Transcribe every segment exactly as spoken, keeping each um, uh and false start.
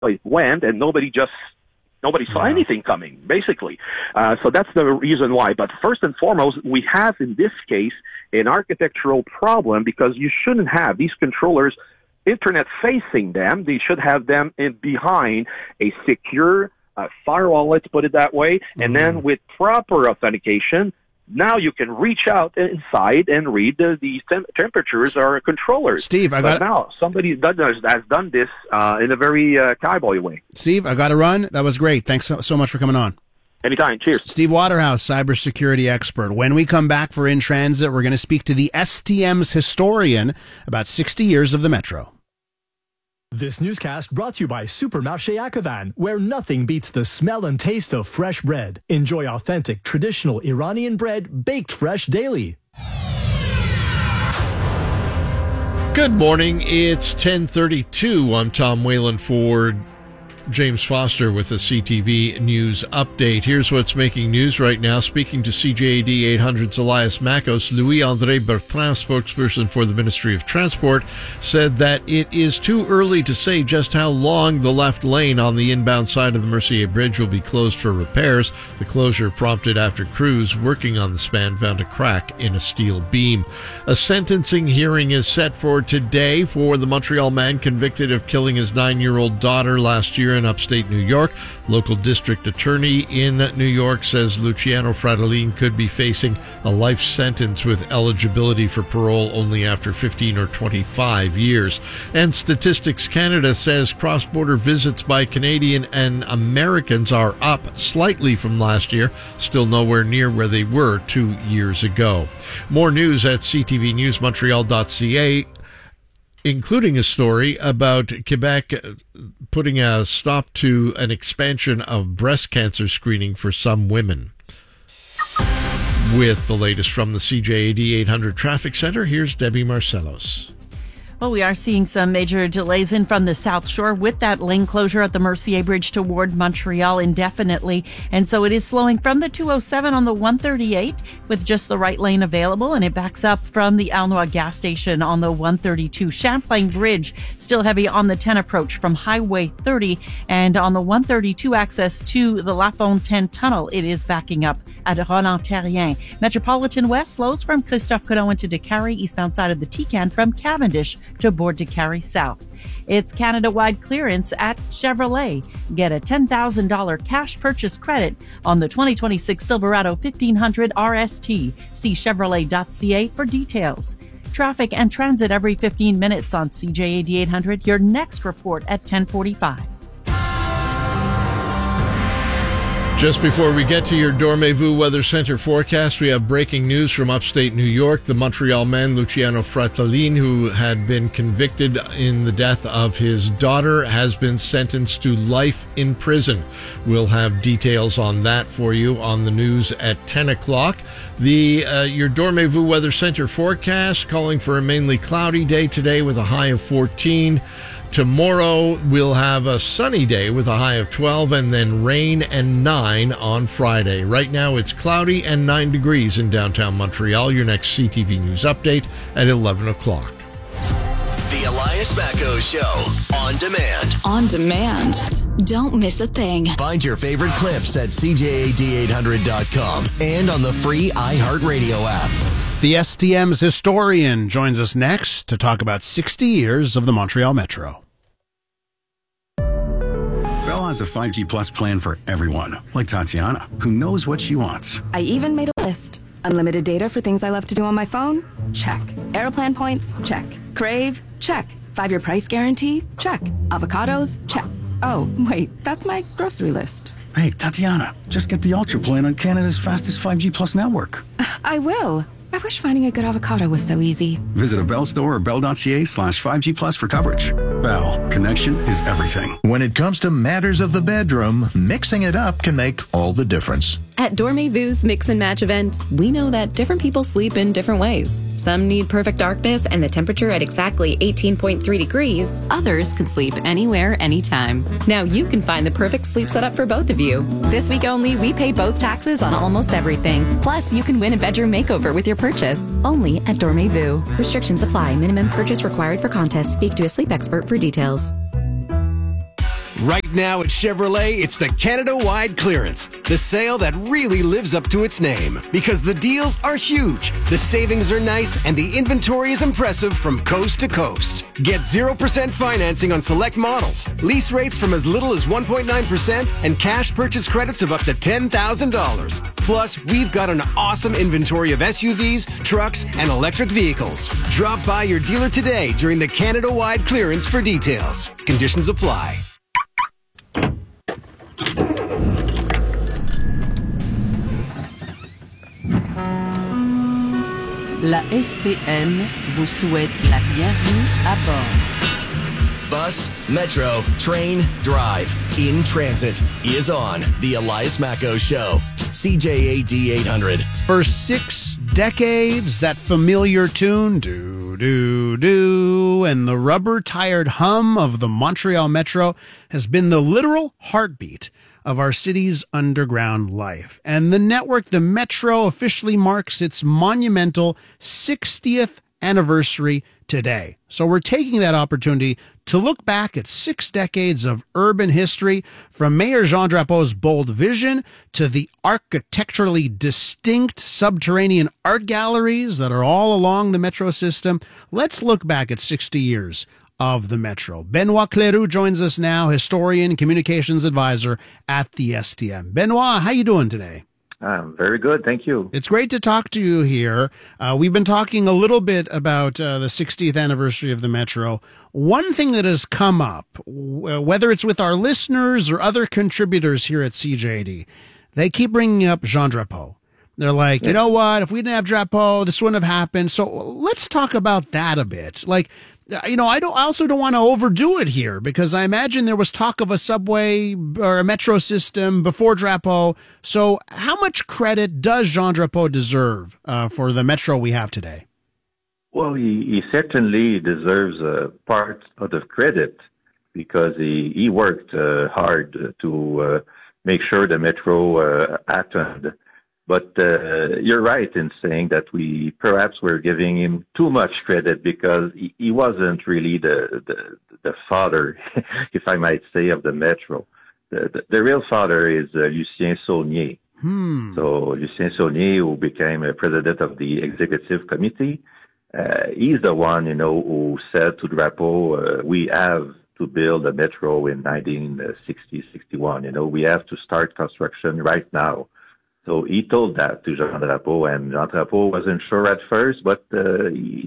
it went, and nobody just nobody saw Yeah. anything coming, basically. Uh, so that's the reason why. But first and foremost, we have in this case an architectural problem because you shouldn't have these controllers internet facing them. They should have them in behind a secure uh, firewall, let's put it that way, and Mm. then with proper authentication. Now you can reach out inside and read the, the tem- temperatures or controllers. Steve, I but got now somebody does, has done this uh, in a very uh, cowboy way. Steve, I got to run. That was great. Thanks so, so much for coming on. Anytime. Cheers. Steve Waterhouse, cybersecurity expert. When we come back for In Transit, we're going to speak to the S T M's historian about sixty years of the Metro. This newscast brought to you by Supermarché Akavan, where nothing beats the smell and taste of fresh bread. Enjoy authentic, traditional Iranian bread baked fresh daily. Good morning. It's ten thirty-two. I'm Tom Whalen for James Foster with a C T V News update. Here's what's making news right now. Speaking to C J A D eight hundred's Elias Makos, Louis-André Bertrand, spokesperson for the Ministry of Transport, said that it is too early to say just how long the left lane on the inbound side of the Mercier Bridge will be closed for repairs. The closure prompted after crews working on the span found a crack in a steel beam. A sentencing hearing is set for today for the Montreal man convicted of killing his nine-year-old daughter last year in upstate New York. Local district attorney in New York says Luciano Fratellin could be facing a life sentence with eligibility for parole only after fifteen or twenty-five years. And Statistics Canada says cross-border visits by Canadian and Americans are up slightly from last year, still nowhere near where they were two years ago. More news at c t v news montreal dot c a, including a story about Quebec putting a stop to an expansion of breast cancer screening for some women. With the latest from the C J A D eight hundred Traffic Center, here's Debbie Marcellos. Well, we are seeing some major delays in from the South Shore with that lane closure at the Mercier Bridge toward Montreal indefinitely. And so it is slowing from the two oh seven on the one thirty-eight with just the right lane available. And it backs up from the Aulnoy gas station on the one thirty-two. Champlain Bridge still heavy on the ten approach from Highway thirty. And on the one thirty-two access to the La Fontaine Tunnel, it is backing up at Roland-Terrien. Metropolitan West slows from Christophe Colomb to Décarie, eastbound side of the T-Can from Cavendish to Bourg de Carry South. It's Canada-wide clearance at Chevrolet. Get a ten thousand dollars cash purchase credit on the twenty twenty-six Silverado fifteen hundred R S T. See Chevrolet dot c a for details. Traffic and transit every fifteen minutes on C J A D eight hundred. Your next report at ten forty-five. Just before we get to your Dormez-vous Weather Center forecast, we have breaking news from upstate New York. The Montreal man, Luciano Fratellin, who had been convicted in the death of his daughter, has been sentenced to life in prison. We'll have details on that for you on the news at ten o'clock. The uh, your Dormez-vous Weather Center forecast calling for a mainly cloudy day today with a high of fourteen. Tomorrow we'll have a sunny day with a high of twelve and then rain and nine on Friday. Right now it's cloudy and nine degrees in downtown Montreal. Your next C T V News update at eleven o'clock. The Elias Makos Show. On demand. On demand. Don't miss a thing. Find your favorite clips at c j a d eight hundred dot com and on the free iHeartRadio app. The S T M's historian joins us next to talk about sixty years of the Montreal Metro. Bell has a five G Plus plan for everyone, like Tatiana, who knows what she wants. I even made a list. Unlimited data for things I love to do on my phone? Check. Aeroplan points? Check. Crave? Check. Five-year price guarantee? Check. Avocados? Check. Oh, wait, that's my grocery list. Hey, Tatiana, just get the Ultra plan on Canada's fastest five G Plus network. I will. I wish finding a good avocado was so easy. Visit a Bell store or bell.ca slash 5G Plus for coverage. Bell, connection is everything. When it comes to matters of the bedroom, mixing it up can make all the difference. At Dormez-Vu's Mix and Match event, we know that different people sleep in different ways. Some need perfect darkness and the temperature at exactly eighteen point three degrees. Others can sleep anywhere, anytime. Now you can find the perfect sleep setup for both of you. This week only, we pay both taxes on almost everything. Plus, you can win a bedroom makeover with your purchase. Only at Dormez-Vu. Restrictions apply. Minimum purchase required for contest. Speak to a sleep expert for details. Right now at Chevrolet, it's the Canada-wide clearance. The sale that really lives up to its name. Because the deals are huge, the savings are nice, and the inventory is impressive from coast to coast. Get zero percent financing on select models, lease rates from as little as one point nine percent, and cash purchase credits of up to ten thousand dollars. Plus, we've got an awesome inventory of S U Vs, trucks, and electric vehicles. Drop by your dealer today during the Canada-wide clearance for details. Conditions apply. La S T M vous souhaite la bienvenue à bord. Bus, metro, train, drive, in transit is on the Elias Macko Show. C J A D eight hundred. For six decades, that familiar tune, do, do, do, and the rubber-tired hum of the Montreal Metro has been the literal heartbeat of our city's underground life. And the network, the Metro, officially marks its monumental sixtieth anniversary today. So we're taking that opportunity to look back at six decades of urban history, from Mayor Jean Drapeau's bold vision to the architecturally distinct subterranean art galleries that are all along the Metro system. Let's look back at sixty years of the Metro. Benoit Cleroux joins us now, historian, communications advisor at the S T M. Benoit, how you doing today? Um, very good, thank you. It's great to talk to you here. Uh, we've been talking a little bit about uh, the sixtieth anniversary of the Metro. One thing that has come up, w- whether it's with our listeners or other contributors here at C J D, they keep bringing up Jean Drapeau. They're like, yeah. you know what, if we didn't have Drapeau, this wouldn't have happened. So let's talk about that a bit. Like, you know, I don't. I also don't want to overdo it here, because I imagine there was talk of a subway or a metro system before Drapeau. So how much credit does Jean Drapeau deserve uh, for the Metro we have today? Well, he, he certainly deserves a part of the credit, because he, he worked uh, hard to uh, make sure the Metro uh, happened. But uh, you're right in saying that we perhaps were giving him too much credit, because he, he wasn't really the, the the father, if I might say, of the Metro. The, the, the real father is uh, Lucien Saulnier. Hmm. So Lucien Saulnier, who became a president of the executive committee, uh, he's the one, you know, who said to Drapeau, uh, we have to build a Metro in nineteen sixty, sixty-one. You know, we have to start construction right now. So he told that to Jean Drapeau, and Jean Drapeau wasn't sure at first, but uh, he,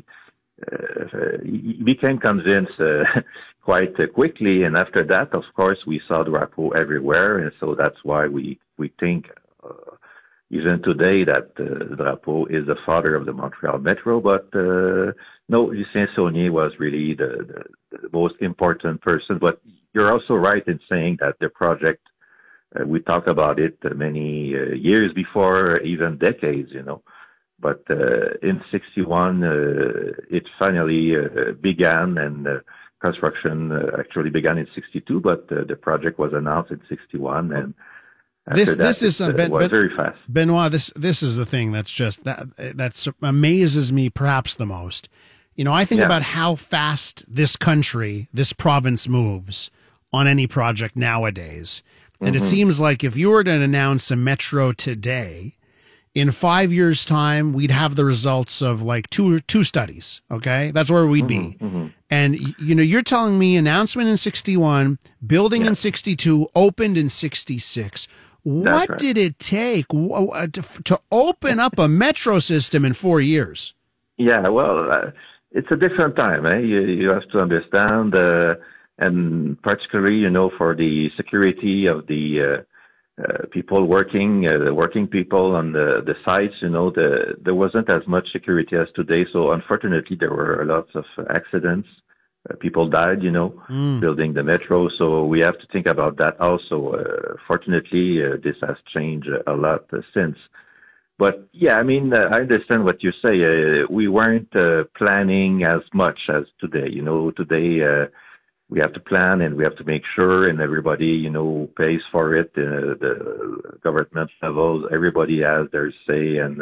uh, he became convinced uh, quite uh, quickly. And after that, of course, we saw Drapeau everywhere, and so that's why we we think uh, even today that uh, Drapeau is the father of the Montreal Metro. But uh, no, Lucien Saulnier was really the, the, the most important person. But you're also right in saying that the project, Uh, we talked about it uh, many uh, years before, even decades, you know. But uh, in sixty-one, uh, it finally uh, began, and uh, construction uh, actually began in sixty-two, but uh, the project was announced in sixty-one. And this that, this is it, uh, ben, was ben, very fast. Benoit, this this is the thing that's just that that's amazes me perhaps the most. You know, I think yeah. about how fast this country, this province moves on any project nowadays. And mm-hmm. it seems like if you were to announce a Metro today, in five years' time, we'd have the results of like two two studies. Okay, that's where we'd mm-hmm. be. Mm-hmm. And you know, you're telling me announcement in sixty-one, building yeah. in sixty-two, opened in sixty-six. What right. did it take to, to open up a metro system in four years? Yeah, well, uh, it's a different time. Eh? You, you have to understand. Uh, And particularly, you know, for the security of the uh, uh, people working, uh, the working people on the, the sites, you know, the, there wasn't as much security as today. So unfortunately, there were lots of accidents. Uh, people died, you know, mm. building the Metro. So we have to think about that also. Uh, fortunately, uh, this has changed a lot uh, since. But yeah, I mean, uh, I understand what you say. Uh, we weren't uh, planning as much as today. You know, today, uh, we have to plan, and we have to make sure, and everybody, you know, pays for it. Uh, the government levels, everybody has their say, and uh,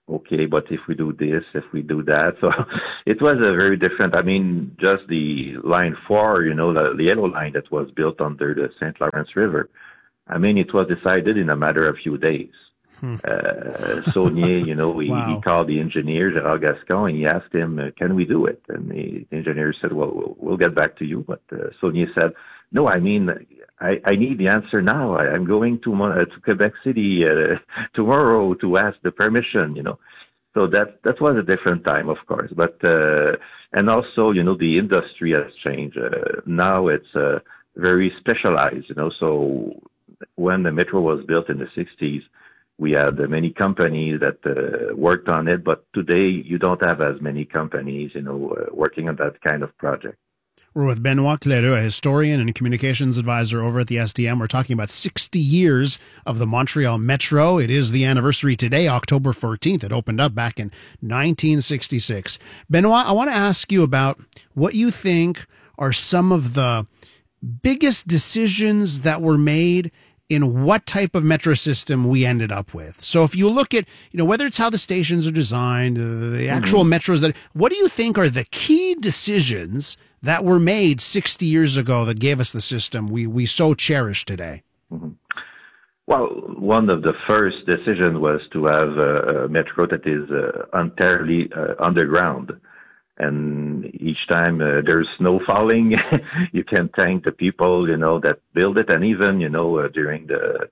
okay, but if we do this, if we do that. So it was a very different, I mean, just the line four, you know, the, the yellow line that was built under the Saint Lawrence River. I mean, it was decided in a matter of few days. Hmm. Uh, Saulnier, you know, he, wow. he called the engineer, Gerard Gascon, and he asked him, uh, can we do it? And the engineer said, well, we'll, we'll get back to you. But uh, Saulnier said, no, I mean, I, I need the answer now. I, I'm going to, uh, to Quebec City uh, tomorrow to ask the permission, you know. So that, that was a different time, of course. But, uh, and also, you know, the industry has changed. Uh, now it's uh, very specialized, you know. So when the metro was built in the sixties, we had uh, many companies that uh, worked on it, but today you don't have as many companies, you know, uh, working on that kind of project. We're with Benoit Clereux, a historian and communications advisor over at the S D M. We're talking about sixty years of the Montreal Metro. It is the anniversary today, October fourteenth. It opened up back in nineteen sixty-six. Benoit, I want to ask you about what you think are some of the biggest decisions that were made in what type of metro system we ended up with. So if you look at, you know, whether it's how the stations are designed, uh, the actual mm-hmm. metros, that, what do you think are the key decisions that were made sixty years ago that gave us the system we, we so cherish today? Mm-hmm. Well, one of the first decisions was to have a, a metro that is uh, entirely uh, underground. And each time uh, there's snow falling, you can thank the people, you know, that build it. And even, you know, uh, during the,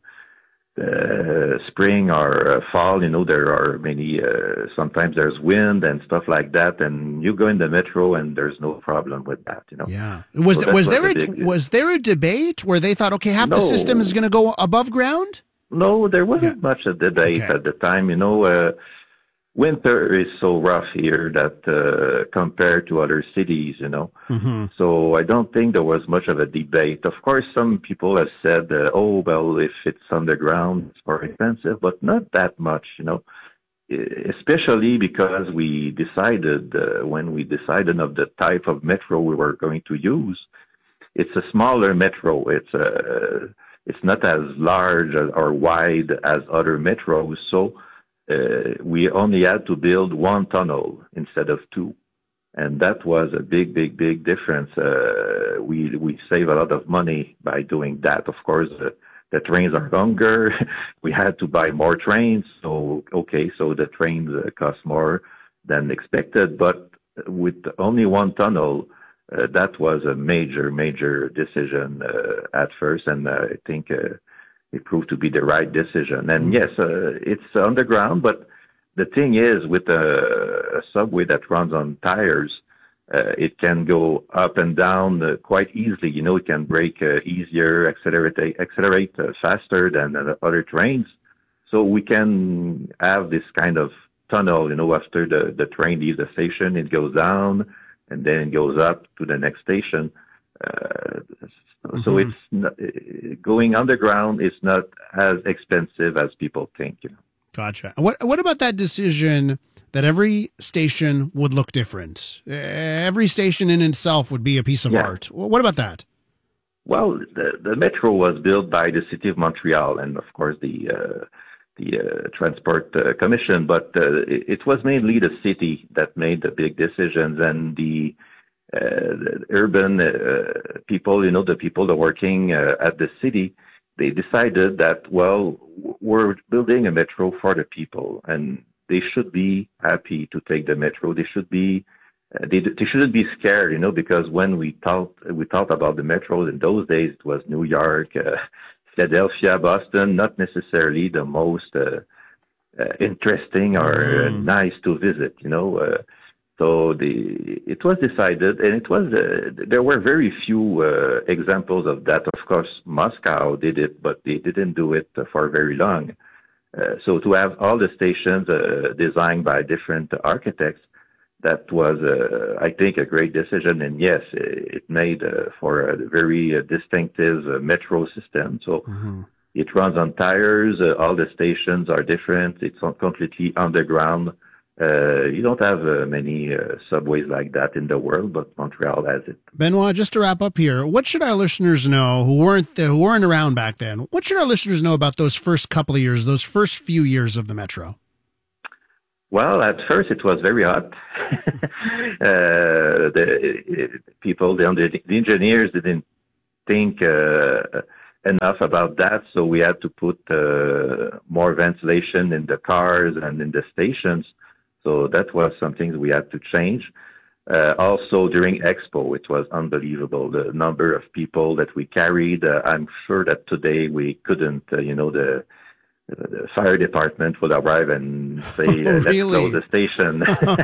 the spring or uh, fall, you know, there are many, uh, sometimes there's wind and stuff like that. And you go in the metro and there's no problem with that, you know. Yeah. Was, so was, there, a, big, was there a debate where they thought, okay, half no, the system is going to go above ground? No, there wasn't yeah. much a debate okay. at the time, you know. Uh, Winter is so rough here that uh, compared to other cities, you know. Mm-hmm. So I don't think there was much of a debate. Of course, some people have said, uh, oh, well, if it's underground, it's more expensive, but not that much, you know. Especially because we decided, uh, when we decided of the type of metro we were going to use, it's a smaller metro. It's uh, it's not as large or wide as other metros, so Uh, we only had to build one tunnel instead of two. And that was a big, big, big difference. Uh, we, we save a lot of money by doing that. Of course, uh, the trains are longer. We had to buy more trains. So, okay, so the trains uh, cost more than expected. But with only one tunnel, uh, that was a major, major decision uh, at first. And uh, I think uh, it proved to be the right decision. And yes, uh, it's underground, but the thing is, with a, a subway that runs on tires, uh, it can go up and down uh, quite easily. You know, it can brake uh, easier, accelerate, accelerate uh, faster than uh, other trains. So we can have this kind of tunnel, you know, after the, the train leaves the station, it goes down and then it goes up to the next station. Uh, Mm-hmm. So it's not, going underground is not as expensive as people think. You know. Gotcha. What What about that decision that every station would look different? Every station in itself would be a piece of yeah. art. What about that? Well, the, the metro was built by the City of Montreal and, of course, the uh, the uh, Transport uh, Commission. But uh, it, it was mainly the city that made the big decisions, and the Uh, the urban uh, people, you know, the people that are working uh, at the city, they decided that, well, we're building a metro for the people, and they should be happy to take the metro. They should be, uh, they, they shouldn't be scared, you know, because when we thought we thought about the metro in those days, it was New York, uh, Philadelphia, Boston, not necessarily the most uh, uh, interesting or uh, nice to visit, you know. Uh, So the, it was decided, and it was, uh, there were very few uh, examples of that. Of course, Moscow did it, but they didn't do it uh, for very long. Uh, so to have all the stations uh, designed by different architects, that was, uh, I think, a great decision. And yes, it made uh, for a very uh, distinctive uh, metro system. So mm-hmm. it runs on tires. Uh, all the stations are different. It's completely underground. Uh, you don't have uh, many uh, subways like that in the world, but Montreal has it. Benoit, just to wrap up here, what should our listeners know who weren't there, who weren't around back then? What should our listeners know about those first couple of years, those first few years of the Metro? Well, at first it was very hot. uh, the people, the, the engineers didn't think uh, enough about that, so we had to put uh, more ventilation in the cars and in the stations. So that was something we had to change. Uh, also during Expo, it was unbelievable, the number of people that we carried. Uh, I'm sure that today we couldn't, uh, you know, the, the fire department would arrive and say, uh, let's Really? close the station.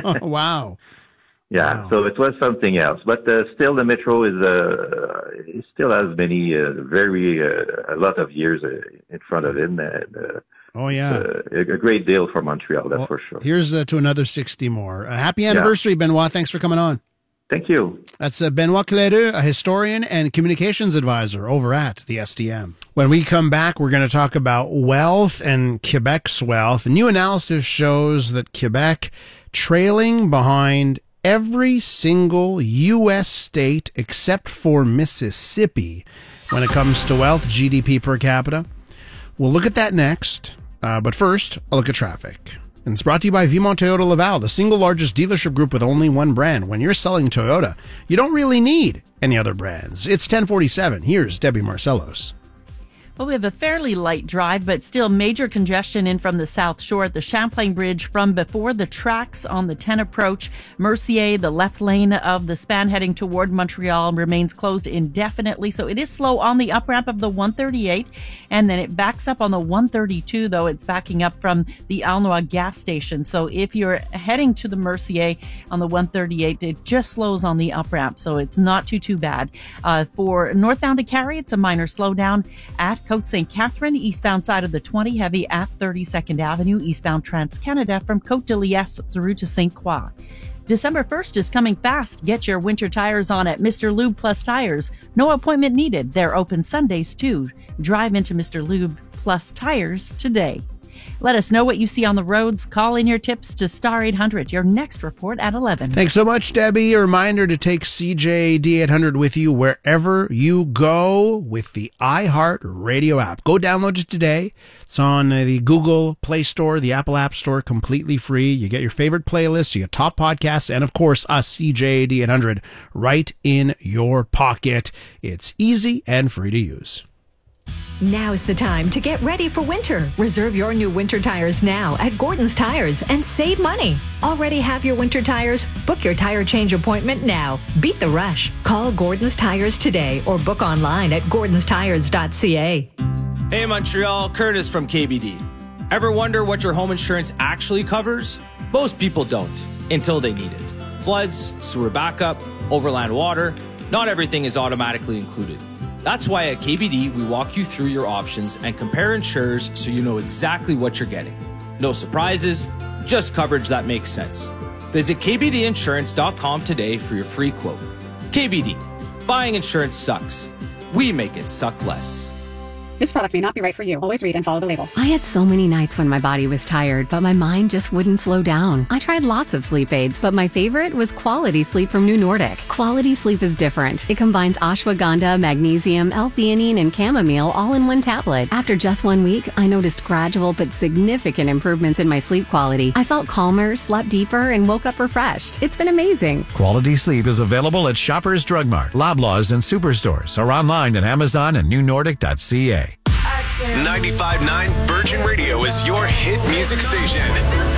Wow. Yeah, Wow. so it was something else. But uh, still, the metro is uh, it still has many, uh, very, uh, a lot of years uh, in front of it. And, uh, Oh, yeah. uh, a, a great deal for Montreal, that's Well, for sure. Here's uh, to another sixty more. Uh, happy anniversary, Benoit. Thanks for coming on. Thank you. That's uh, Benoit Clereux, a historian and communications advisor over at the S D M. When we come back, we're going to talk about wealth and Quebec's wealth. A new analysis shows that Quebec trailing behind every single U S state except for Mississippi when it comes to wealth, G D P per capita. We'll look at that next. Uh, but first, a look at traffic. And it's brought to you by Vimont Toyota Laval, the single largest dealership group with only one brand. When you're selling Toyota, you don't really need any other brands. It's ten forty-seven. Here's Debbie Marcellos. Well, we have a fairly light drive, but still major congestion in from the South Shore at the Champlain Bridge from before the tracks on the ten approach. Mercier, the left lane of the span heading toward Montreal, remains closed indefinitely. So it is slow on the up ramp of the one thirty-eight, and then it backs up on the one thirty-two, though it's backing up from the Aulnoy gas station. So if you're heading to the Mercier on the one thirty-eight, it just slows on the up ramp. So it's not too, too bad. Uh, for northbound to Carrie, it's a minor slowdown at Côte Saint Catherine, eastbound side of the twenty, heavy at thirty-second Avenue, eastbound Trans-Canada from Côte de Liesse through to Saint Croix. December first is coming fast. Get your winter tires on at Mister Lube Plus Tires. No appointment needed. They're open Sundays too. Drive into Mister Lube Plus Tires today. Let us know what you see on the roads. Call in your tips to Star eight hundred. Your next report at eleven. Thanks so much, Debbie. A reminder to take C J D eight hundred with you wherever you go with the iHeart Radio app. Go download it today. It's on the Google Play Store, the Apple App Store, completely free. You get your favorite playlists, you get top podcasts, and of course, us C J D eight hundred right in your pocket. It's easy and free to use. Now's the time to get ready for winter. Reserve your new winter tires now at Gordon's Tires and save money. Already have your winter tires? Book your tire change appointment now. Beat the rush. Call Gordon's Tires today or book online at gordons tires dot c a. Hey Montreal, Curtis from K B D. Ever wonder what your home insurance actually covers? Most people don't until they need it. Floods, sewer backup, overland water, not everything is automatically included. That's why at K B D, we walk you through your options and compare insurers so you know exactly what you're getting. No surprises, just coverage that makes sense. Visit k b d insurance dot com today for your free quote. K B D, buying insurance sucks. We make it suck less. This product may not be right for you. Always read and follow the label. I had so many nights when my body was tired, but my mind just wouldn't slow down. I tried lots of sleep aids, but my favorite was Quality Sleep from New Nordic. Quality Sleep is different. It combines ashwagandha, magnesium, L-theanine, and chamomile all in one tablet. After just one week, I noticed gradual but significant improvements in my sleep quality. I felt calmer, slept deeper, and woke up refreshed. It's been amazing. Quality Sleep is available at Shoppers Drug Mart, Loblaws, and Superstores, or online at Amazon and new nordic dot c a. ninety-five point nine Virgin Radio is your hit music station.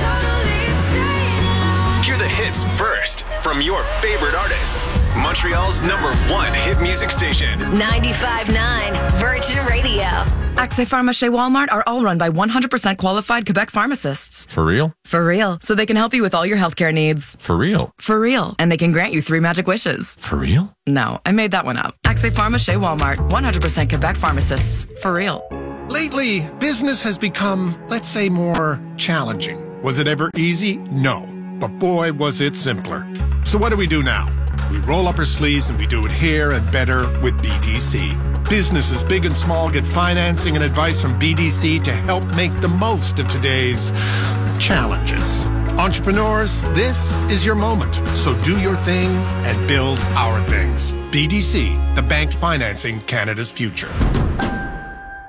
Hear the hits first from your favorite artists. Montreal's number one hit music station. ninety-five point nine Virgin Radio. Accès Pharmacie Walmart are all run by one hundred percent qualified Quebec pharmacists. For real? For real. So they can help you with all your healthcare needs. For real? For real. And they can grant you three magic wishes. For real? No, I made that one up. Accès Pharmacie Walmart, one hundred percent Quebec pharmacists. For real. Lately, business has become, let's say, more challenging. Was it ever easy? No. But boy, was it simpler. So what do we do now? We roll up our sleeves and we do it here and better with B D C. Businesses big and small get financing and advice from B D C to help make the most of today's challenges. Entrepreneurs, this is your moment. So do your thing and build our things. B D C, the bank financing Canada's future.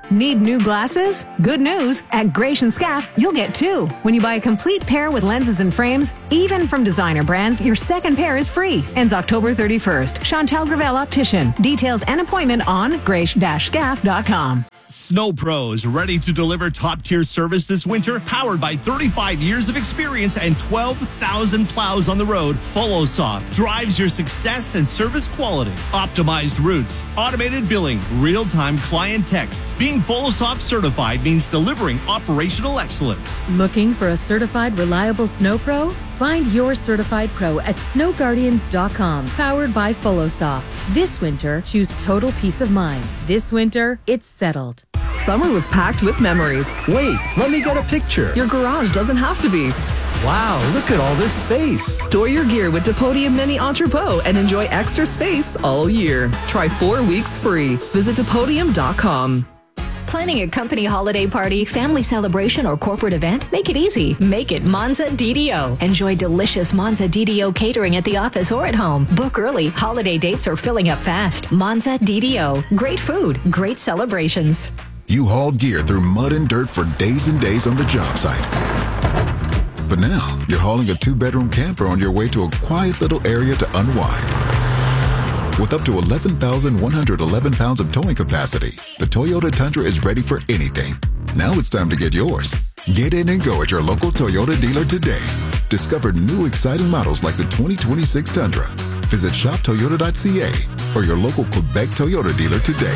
Need new glasses? Good news. At Graish and Scaff, you'll get two. When you buy a complete pair with lenses and frames, even from designer brands, your second pair is free. Ends October thirty-first. Chantal Gravel Optician. Details and appointment on graish dash scaff dot com. Snow Pros, ready to deliver top-tier service this winter, powered by thirty-five years of experience and twelve thousand plows on the road. FollowSoft drives your success and service quality. Optimized routes, automated billing, real-time client texts. Being FollowSoft certified means delivering operational excellence. Looking for a certified, reliable Snow Pro? Find your certified pro at snow guardians dot com, powered by FollowSoft. This winter, choose total peace of mind. This winter, it's settled. Summer was packed with memories. Wait, let me get a picture. Your garage doesn't have to be. Wow, look at all this space. Store your gear with Depodium Mini Entrepot and enjoy extra space all year. Try four weeks free. Visit Depodium dot com. Planning a company holiday party, family celebration, or corporate event? Make it easy. Make it Monza D D O. Enjoy delicious Monza D D O catering at the office or at home. Book early. Holiday dates are filling up fast. Monza D D O. Great food, great celebrations. You hauled gear through mud and dirt for days and days on the job site. But now, you're hauling a two-bedroom camper on your way to a quiet little area to unwind. With up to eleven thousand one hundred eleven pounds of towing capacity, the Toyota Tundra is ready for anything. Now it's time to get yours. Get in and go at your local Toyota dealer today. Discover new exciting models like the twenty twenty-six Tundra. Visit shop toyota dot c a or your local Quebec Toyota dealer today.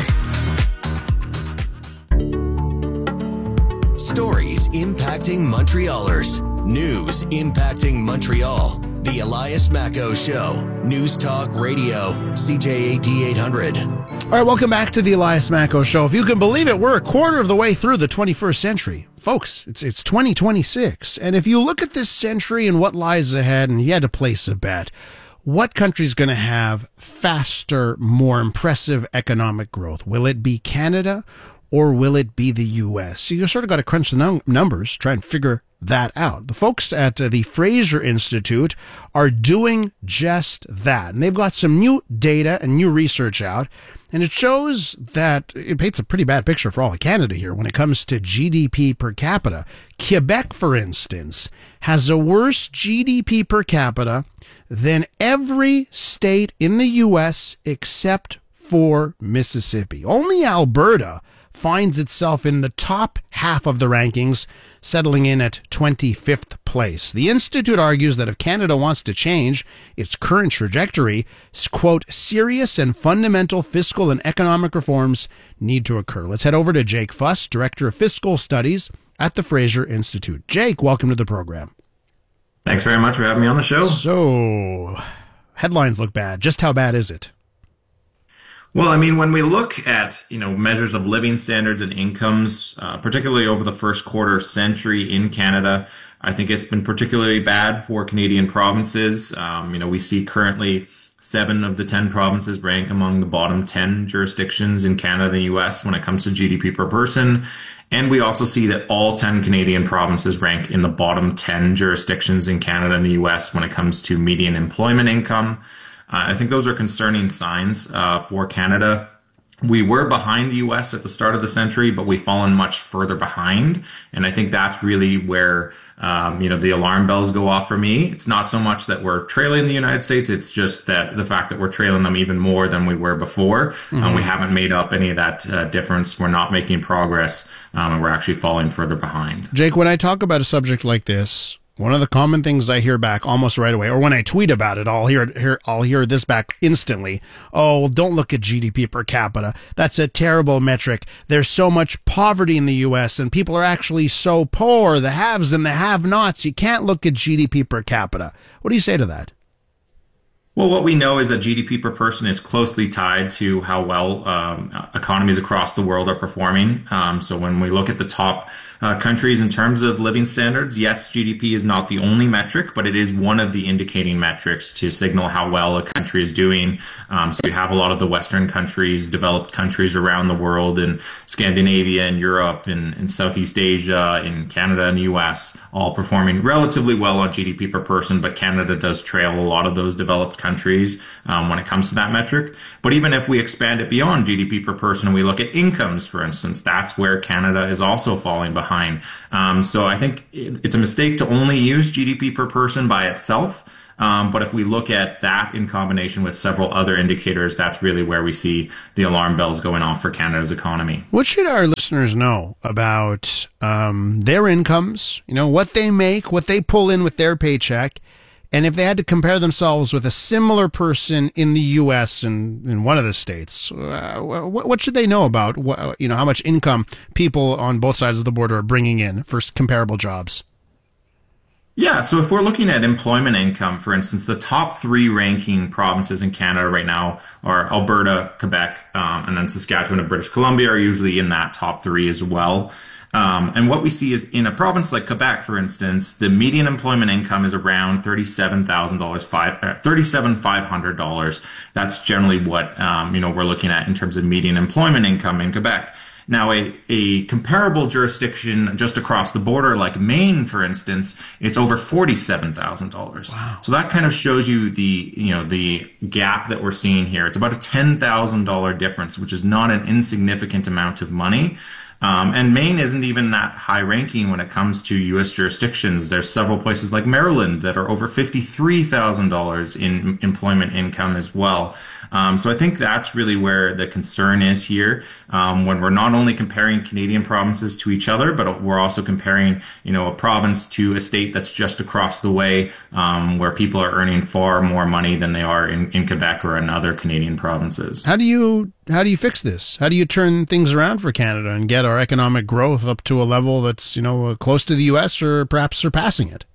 Stories impacting Montrealers. News impacting Montreal. The Elias Macco Show. News Talk Radio. C J A D eight hundred. All right, welcome back to the Elias Macco Show. If you can believe it, we're a quarter of the way through the twenty-first century. Folks, it's it's twenty twenty-six. And if you look at this century and what lies ahead, and you had to place a bet, what country's going to have faster, more impressive economic growth? Will it be Canada or will it be the U S? So you sort of got to crunch the num- numbers, try and figure that out. The folks at uh, the Fraser Institute are doing just that. And they've got some new data and new research out. And it shows that it paints a pretty bad picture for all of Canada here when it comes to G D P per capita. Quebec, for instance, has a worse G D P per capita than every state in the U S except for Mississippi. Only Alberta finds itself in the top half of the rankings, settling in at twenty-fifth place. The Institute argues that if Canada wants to change its current trajectory, quote, serious and fundamental fiscal and economic reforms need to occur. Let's head over to Jake Fuss, Director of Fiscal Studies at the Fraser Institute. Jake, welcome to the program. Thanks very much for having me on the show. So, headlines look bad. Just how bad is it? Well, I mean, when we look at, you know, measures of living standards and incomes, uh, particularly over the first quarter century in Canada, I think it's been particularly bad for Canadian provinces. Um, you know, we see currently seven of the ten provinces rank among the bottom ten jurisdictions in Canada and the U S when it comes to G D P per person. And we also see that all ten Canadian provinces rank in the bottom ten jurisdictions in Canada and the U S when it comes to median employment income. Uh, I think those are concerning signs uh, for Canada. We were behind the U S at the start of the century, but we've fallen much further behind. And I think that's really where, um, you know, the alarm bells go off for me. It's not so much that we're trailing the United States. It's just that the fact that we're trailing them even more than we were before. Mm-hmm. Um, we haven't made up any of that uh, difference. We're not making progress, um, and we're actually falling further behind. Jake, when I talk about a subject like this, one of the common things I hear back almost right away, or when I tweet about it, I'll hear, hear I'll hear this back instantly. Oh, well, don't look at G D P per capita. That's a terrible metric. There's so much poverty in the U S and people are actually so poor, the haves and the have-nots. You can't look at G D P per capita. What do you say to that? Well, what we know is that G D P per person is closely tied to how well um, economies across the world are performing. Um, so when we look at the top uh, countries in terms of living standards, yes, G D P is not the only metric, but it is one of the indicating metrics to signal how well a country is doing. Um, so you have a lot of the Western countries, developed countries around the world in Scandinavia and Europe and, and Southeast Asia, in Canada and the U S, all performing relatively well on G D P per person, but Canada does trail a lot of those developed countries. countries um, when it comes to that metric. But even if we expand it beyond G D P per person and we look at incomes, for instance, that's where Canada is also falling behind. Um, so I think it's a mistake to only use G D P per person by itself. Um, but if we look at that in combination with several other indicators, that's really where we see the alarm bells going off for Canada's economy. What should our listeners know about um, their incomes, you know, what they make, what they pull in with their paycheck, and if they had to compare themselves with a similar person in the U S and in one of the states, uh, what, what should they know about, what, you know, how much income people on both sides of the border are bringing in for comparable jobs? Yeah, so if we're looking at employment income, for instance, the top three ranking provinces in Canada right now are Alberta, Quebec, um, and then Saskatchewan and British Columbia are usually in that top three as well. Um, and what we see is in a province like Quebec, for instance, the median employment income is around thirty-seven thousand dollars, thirty-seven thousand five hundred dollars. That's generally what um, you know we're looking at in terms of median employment income in Quebec. Now, a, a comparable jurisdiction just across the border, like Maine, for instance, it's over forty-seven thousand dollars. Wow. So that kind of shows you the, you know, the gap that we're seeing here. It's about a ten thousand dollars difference, which is not an insignificant amount of money. Um, and Maine isn't even that high ranking when it comes to U S jurisdictions. There's several places like Maryland that are over fifty-three thousand dollars in employment income as well. Um, so I think that's really where the concern is here, um, when we're not only comparing Canadian provinces to each other, but we're also comparing, you know, a province to a state that's just across the way, um, where people are earning far more money than they are in, in Quebec or in other Canadian provinces. How do you how do you fix this? How do you turn things around for Canada and get our economic growth up to a level that's, you know, close to the U S or perhaps surpassing it?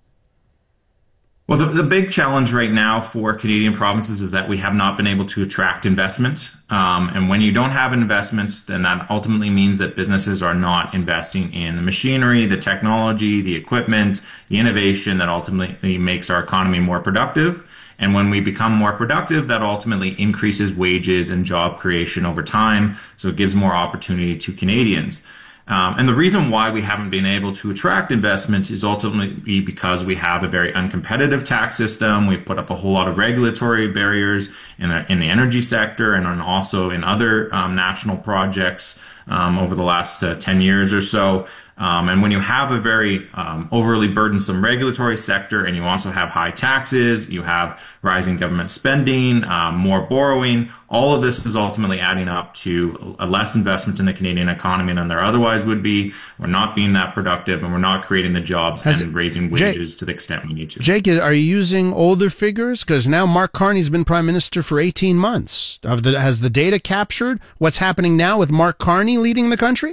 Well, the, the big challenge right now for Canadian provinces is that we have not been able to attract investment. Um, and when you don't have investments, then that ultimately means that businesses are not investing in the machinery, the technology, the equipment, the innovation that ultimately makes our economy more productive. And when we become more productive, that ultimately increases wages and job creation over time. So it gives more opportunity to Canadians. Um, and the reason why we haven't been able to attract investment is ultimately because we have a very uncompetitive tax system. We've put up a whole lot of regulatory barriers in the, in the energy sector and also in other um, national projects um, over the last uh, ten years or so. Um, and when you have a very um, overly burdensome regulatory sector and you also have high taxes, you have rising government spending, um, more borrowing, all of this is ultimately adding up to a less investment in the Canadian economy than there otherwise would be. We're not being that productive and we're not creating the jobs Has and it, raising wages Jake, to the extent we need to. Jake, are you using older figures? Because now Mark Carney's been prime minister for eighteen months. Have the, has the data captured what's happening now with Mark Carney leading the country?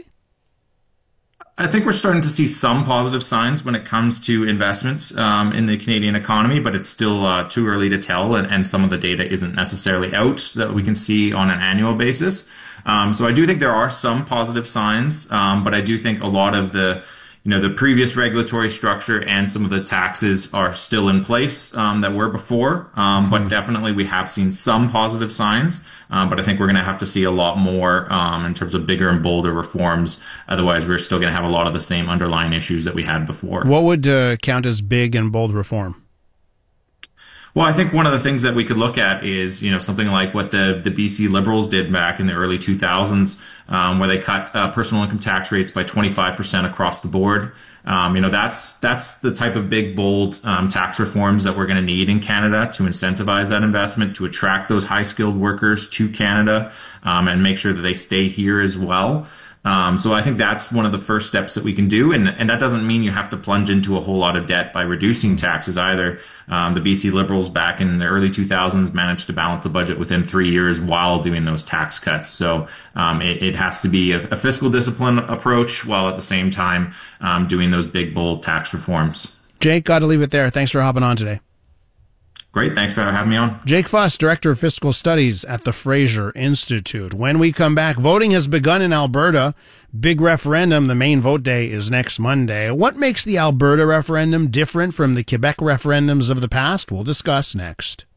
I think we're starting to see some positive signs when it comes to investments um, in the Canadian economy, but it's still uh, too early to tell, and, and some of the data isn't necessarily out that we can see on an annual basis. Um, so I do think there are some positive signs, um, but I do think a lot of the You know, the previous regulatory structure and some of the taxes are still in place um, that were before. Um, but definitely we have seen some positive signs. Um, but I think we're going to have to see a lot more um, in terms of bigger and bolder reforms. Otherwise, we're still going to have a lot of the same underlying issues that we had before. What would uh, count as big and bold reform? Well, I think one of the things that we could look at is, you know, something like what the, the B C Liberals did back in the early two thousands, um, where they cut uh, personal income tax rates by twenty-five percent across the board. Um, you know, that's that's the type of big, bold um, tax reforms that we're going to need in Canada to incentivize that investment, to attract those high-skilled workers to Canada, um, and make sure that they stay here as well. Um, so I think that's one of the first steps that we can do. And, and that doesn't mean you have to plunge into a whole lot of debt by reducing taxes either. Um, the B C Liberals back in the early two thousands managed to balance the budget within three years while doing those tax cuts. So um, it, it has to be a, a fiscal discipline approach while at the same time um, doing those big, bold tax reforms. Jake, got to leave it there. Thanks for hopping on today. Great. Thanks for having me on. Jake Fuss, Director of Fiscal Studies at the Fraser Institute. When we come back, voting has begun in Alberta. Big referendum. The main vote day is next Monday. What makes the Alberta referendum different from the Quebec referendums of the past? We'll discuss next.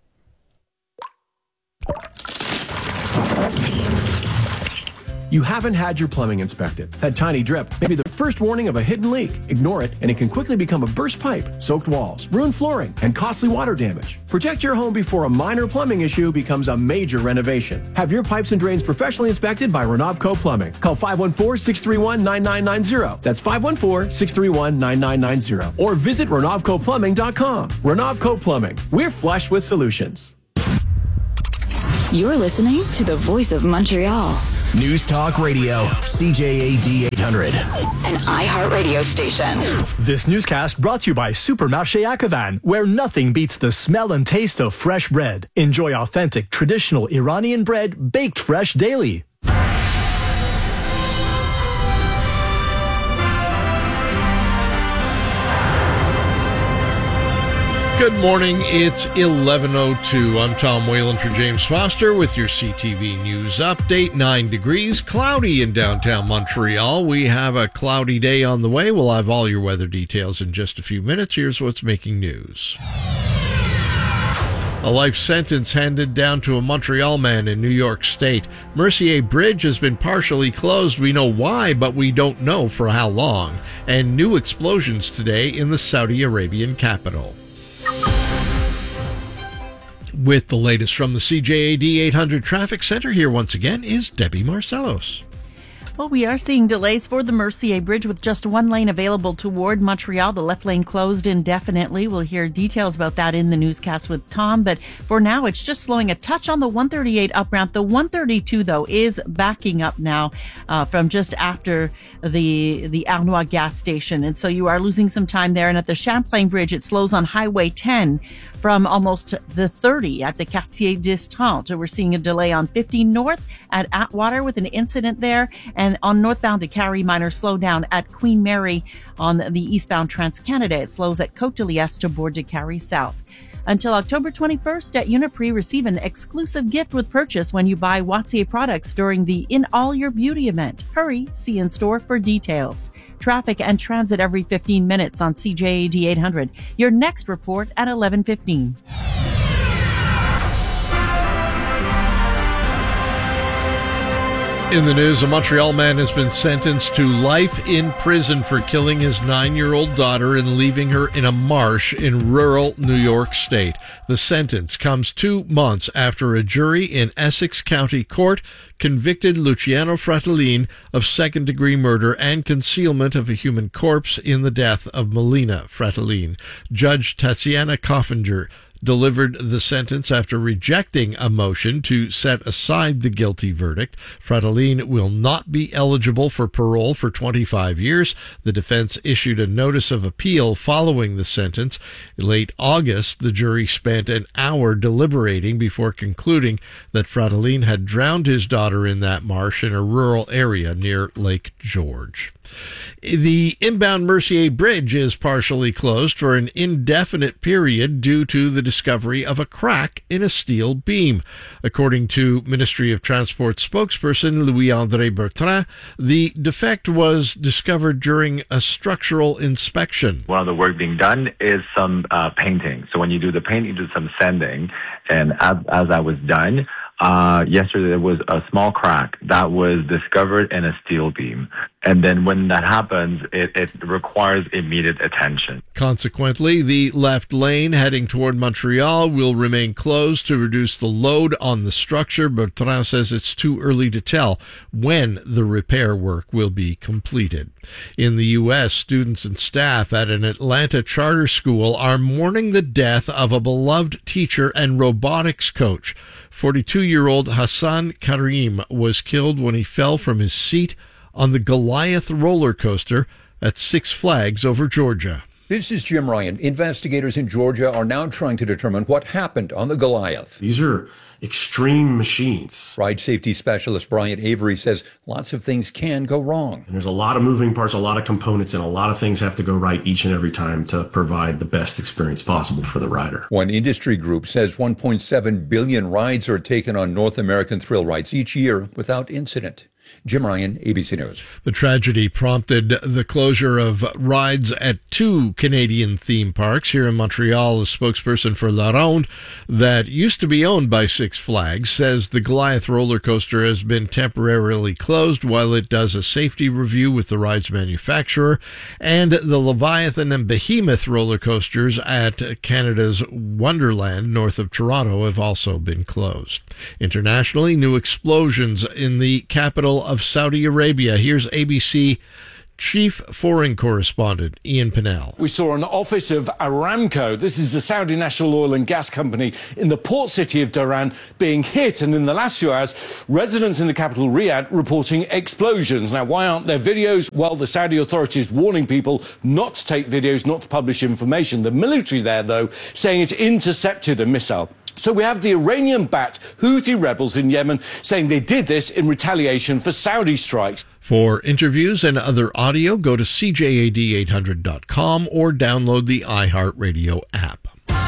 You haven't had your plumbing inspected. That tiny drip may be the first warning of a hidden leak. Ignore it, and it can quickly become a burst pipe, soaked walls, ruined flooring, and costly water damage. Protect your home before a minor plumbing issue becomes a major renovation. Have your pipes and drains professionally inspected by Renovco Plumbing. Call five one four, six three one, nine nine nine zero. That's five one four, six three one, nine nine nine zero. Or visit renovco plumbing dot com. Renovco Plumbing. We're flush with solutions. You're listening to the Voice of Montreal. News Talk Radio, C J A D eight hundred. An iHeartRadio station. This newscast brought to you by Supermarché Akavan, where nothing beats the smell and taste of fresh bread. Enjoy authentic, traditional Iranian bread baked fresh daily. Good morning. It's eleven oh two. I'm Tom Whalen for James Foster with your C T V News update. Nine degrees, cloudy in downtown Montreal. We have a cloudy day on the way. We'll have all your weather details in just a few minutes. Here's what's making news. A life sentence handed down to a Montreal man in New York State. Mercier Bridge has been partially closed. We know why, but we don't know for how long. And new explosions today in the Saudi Arabian capital. With the latest from the C J A D eight hundred Traffic Center, here once again is Debbie Marcellos. Well, we are seeing delays for the Mercier Bridge with just one lane available toward Montreal. The left lane closed indefinitely. We'll hear details about that in the newscast with Tom. But for now, it's just slowing a touch on the one thirty-eight up ramp. The one thirty-two, though, is backing up now uh, from just after the the Arnois gas station. And so you are losing some time there. And at the Champlain Bridge, it slows on Highway ten from almost the thirty at the Quartier dix trente. We're seeing a delay on fifteen North at Atwater with an incident there. And on northbound to Carrie, minor slowdown at Queen Mary on the eastbound Trans-Canada. It slows at Côte de Liesse to board to Carrie South. Until October twenty-first at Uniprix, receive an exclusive gift with purchase when you buy Wattier products during the In All Your Beauty event. Hurry, see in store for details. Traffic and transit every fifteen minutes on C J A D eight hundred. Your next report at eleven fifteen. In the news, a Montreal man has been sentenced to life in prison for killing his nine-year-old daughter and leaving her in a marsh in rural New York State. The sentence comes two months after a jury in Essex County Court convicted Luciano Fratellin of second-degree murder and concealment of a human corpse in the death of Melina Fratellin. Judge Tatiana Coffinger delivered the sentence after rejecting a motion to set aside the guilty verdict. Fratellin will not be eligible for parole for twenty-five years. The defense issued a notice of appeal following the sentence. In late August, the jury spent an hour deliberating before concluding that Fratellin had drowned his daughter in that marsh in a rural area near Lake George. The inbound Mercier Bridge is partially closed for an indefinite period due to the discovery of a crack in a steel beam. According to Ministry of Transport spokesperson Louis-André Bertrand, the defect was discovered during a structural inspection. One of the work being done is some uh, painting. So when you do the painting, you do some sanding. And as, as that was done, Uh, yesterday there was a small crack that was discovered in a steel beam. And then when that happens, it, it requires immediate attention. Consequently, the left lane heading toward Montreal will remain closed to reduce the load on the structure. Bertrand says it's too early to tell when the repair work will be completed. In the U S, students and staff at an Atlanta charter school are mourning the death of a beloved teacher and robotics coach. forty-two-year-old Hassan Karim was killed when he fell from his seat on the Goliath roller coaster at Six Flags over Georgia. This is Jim Ryan. Investigators in Georgia are now trying to determine what happened on the Goliath. These are extreme machines. Ride safety specialist Brian Avery says lots of things can go wrong. And there's a lot of moving parts, a lot of components, and a lot of things have to go right each and every time to provide the best experience possible for the rider. One industry group says one point seven billion rides are taken on North American thrill rides each year without incident. Jim Ryan, A B C News. The tragedy prompted the closure of rides at two Canadian theme parks here in Montreal. A spokesperson for La Ronde, that used to be owned by Six Flags, says the Goliath roller coaster has been temporarily closed while it does a safety review with the ride's manufacturer, and the Leviathan and Behemoth roller coasters at Canada's Wonderland north of Toronto have also been closed. Internationally, new explosions in the capital of Saudi Arabia. Here's A B C Chief Foreign Correspondent Ian Pinnell. We saw an office of Aramco, this is the Saudi national oil and gas company, in the port city of Dhahran being hit, and in the last few hours, residents in the capital Riyadh reporting explosions. Now, why aren't there videos? Well, the Saudi authorities warning people not to take videos, not to publish information. The military there, though, saying it intercepted a missile. So we have the Iranian-backed Houthi rebels in Yemen saying they did this in retaliation for Saudi strikes. For interviews and other audio, go to C J A D eight hundred dot com or download the iHeartRadio app.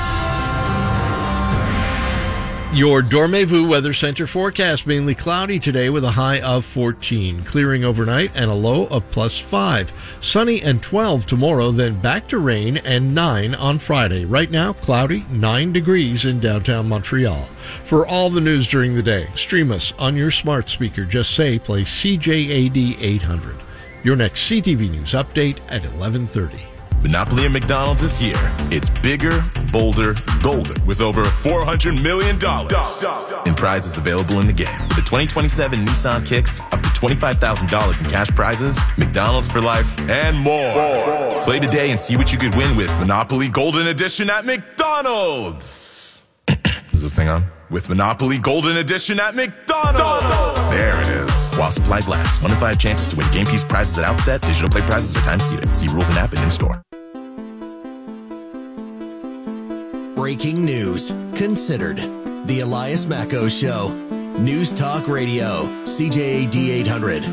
Your Dormez-vous Weather Center forecast: mainly cloudy today with a high of fourteen, clearing overnight and a low of plus five. Sunny and twelve tomorrow, then back to rain and nine on Friday. Right now, cloudy, nine degrees in downtown Montreal. For all the news during the day, stream us on your smart speaker. Just say play C J A D eight hundred. Your next C T V News update at eleven thirty. Monopoly at McDonald's is here. It's bigger, bolder, golden, with over four hundred million dollars in prizes available in the game. With the twenty twenty-seven Nissan Kicks, up to twenty-five thousand dollars in cash prizes, McDonald's for life, and more. more. Play today and see what you could win with Monopoly Golden Edition at McDonald's. Is this thing on? With Monopoly Golden Edition at McDonald's. There it is. While supplies last. One in five chances to win game piece prizes at outset. Digital play prizes are time seated. See rules and app and in-store. Breaking news. Considered. The Elias Macco Show. News Talk Radio. C J A D eight hundred.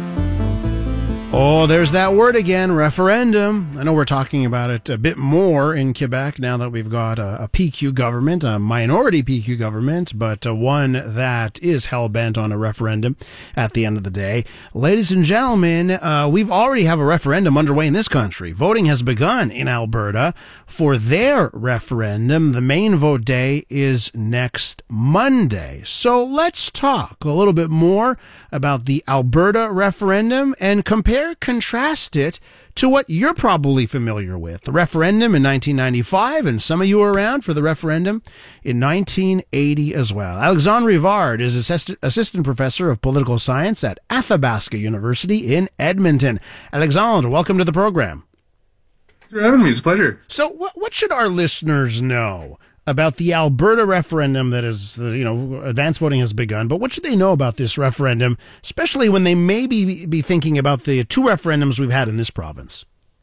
Oh, there's that word again, referendum. I know we're talking about it a bit more in Quebec now that we've got a, a P Q government, a minority P Q government, but uh, one that is hell-bent on a referendum at the end of the day. Ladies and gentlemen, uh, we've already have a referendum underway in this country. Voting has begun in Alberta for their referendum. The main vote day is next Monday. So let's talk a little bit more about the Alberta referendum and compare contrast it to what you're probably familiar with. The referendum in nineteen ninety-five, and some of you were around for the referendum in nineteen eighty as well. Alexandre Rivard is assistant, assistant professor of political science at Athabasca University in Edmonton. Alexandre, welcome to the program. Thanks for having me. It's a pleasure. So what, what should our listeners know about the Alberta referendum that is, you know, advanced voting has begun, but what should they know about this referendum, especially when they may be, be thinking about the two referendums we've had in this province?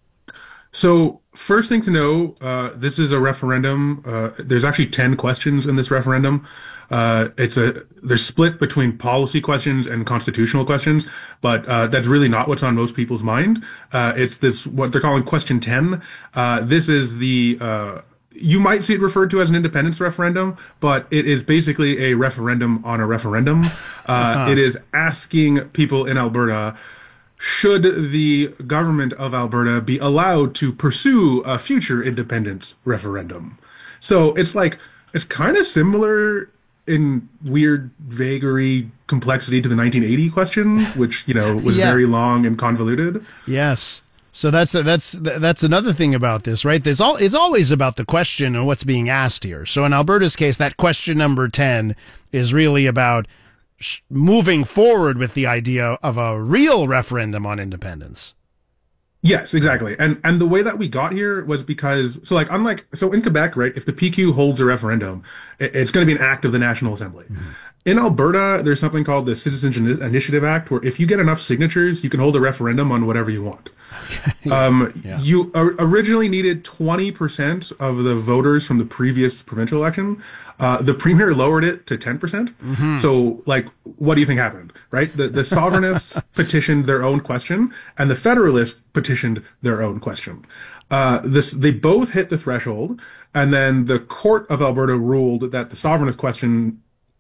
So first thing to know, uh, this is a referendum. Uh, there's actually ten questions in this referendum. Uh, it's a, they're split between policy questions and constitutional questions, but, uh, that's really not what's on most people's mind. Uh, it's this, what they're calling question ten. Uh, this is the, uh, you might see it referred to as an independence referendum, but it is basically a referendum on a referendum. Uh, uh-huh. It is asking people in Alberta, should the government of Alberta be allowed to pursue a future independence referendum? So it's like, it's kind of similar in weird vagary complexity to the nineteen eighty question, which, you know, was yeah. very long and convoluted. Yes. So that's that's that's another thing about this, right? There's all it's always about the question and what's being asked here. So in Alberta's case, that question number ten is really about sh- moving forward with the idea of a real referendum on independence. Yes, exactly. And and the way that we got here was because, so like, unlike, so in Quebec, right, if the P Q holds a referendum, it, it's going to be an act of the National Assembly. Mm-hmm. In Alberta, there's something called the Citizens Initiative Act, where if you get enough signatures, you can hold a referendum on whatever you want. Okay. Um, yeah. You or- originally needed twenty percent of the voters from the previous provincial election. Uh, the premier lowered it to ten percent. Mm-hmm. So, like, what do you think happened, right? The, the sovereignists petitioned their own question, and the federalists petitioned their own question. Uh, this, they both hit the threshold, and then the court of Alberta ruled that the sovereignist question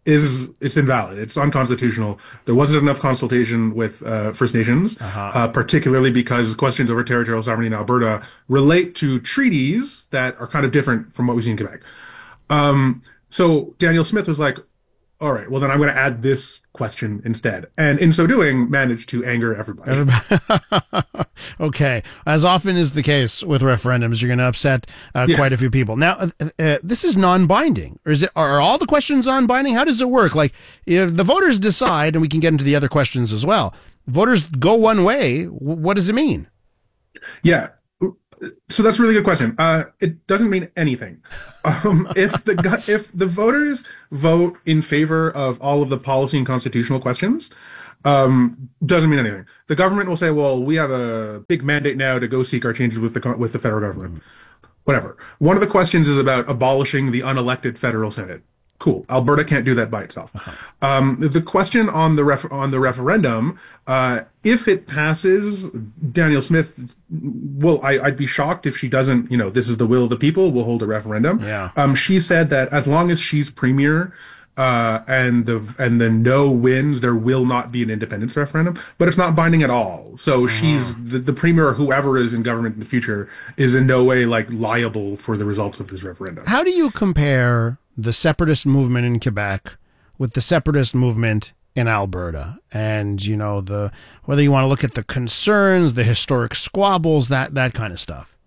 is it's invalid. It's unconstitutional. There wasn't enough consultation with uh, First Nations, uh-huh. uh, particularly because questions over territorial sovereignty in Alberta relate to treaties that are kind of different from what we see in Quebec. Um, so Danielle Smith was like, all right, well, then I'm going to add this question instead. And in so doing, managed to anger everybody. everybody. Okay. As often is the case with referendums, you're going to upset uh, yes. quite a few people. Now, uh, uh, this is non-binding. Or is it? Are all the questions non-binding? How does it work? Like, if the voters decide, and we can get into the other questions as well, voters go one way, what does it mean? Yeah. So that's a really good question. Uh, it doesn't mean anything. Um, if the if the voters vote in favor of all of the policy and constitutional questions, um, doesn't mean anything. The government will say, "Well, we have a big mandate now to go seek our changes with the with the federal government." Whatever. One of the questions is about abolishing the unelected federal Senate. Cool. Alberta can't do that by itself. Uh-huh. Um, the question on the ref- on the referendum, uh, if it passes, Danielle Smith, well, I, I'd be shocked if she doesn't, you know, this is the will of the people, we'll hold a referendum. Yeah. Um, she said that as long as she's premier, uh, and the, and the no wins, there will not be an independence referendum, but it's not binding at all. So uh-huh. she's, the, the premier or whoever is in government in the future is in no way, like, liable for the results of this referendum. How do you compare the separatist movement in Quebec with the separatist movement in Alberta? And, you know, the whether you want to look at the concerns, the historic squabbles, that that kind of stuff.